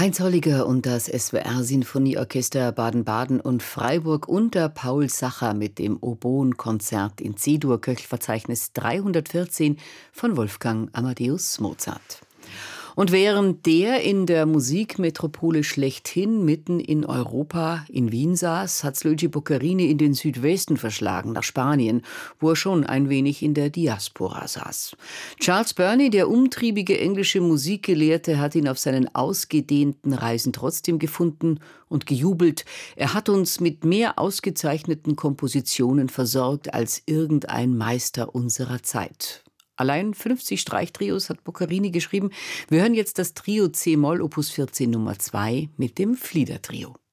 Heinz Holliger und das SWR-Sinfonieorchester Baden-Baden und Freiburg unter Paul Sacher mit dem Oboenkonzert in C-Dur, Köchelverzeichnis 314 von Wolfgang Amadeus Mozart. Und während der in der Musikmetropole schlechthin mitten in Europa in Wien saß, hat Luigi Boccherini in den Südwesten verschlagen, nach Spanien, wo er schon ein wenig in der Diaspora saß. Charles Burney, der umtriebige englische Musikgelehrte, hat ihn auf seinen ausgedehnten Reisen trotzdem gefunden und gejubelt. Er hat uns mit mehr ausgezeichneten Kompositionen versorgt als irgendein Meister unserer Zeit. Allein 50 Streichtrios hat Boccherini geschrieben. Wir hören jetzt das Trio C-Moll Opus 14 Nummer 2 mit dem Fliedertrio.